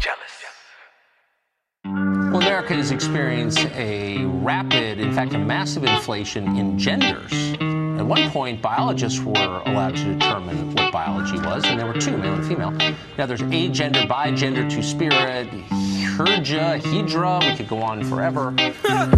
Well, America has experienced a rapid, in fact, a massive inflation in genders. At one point, biologists were allowed to determine what biology was, and there were two, male and female. Now there's agender, bigender, two-spirit, hydra, we could go on forever.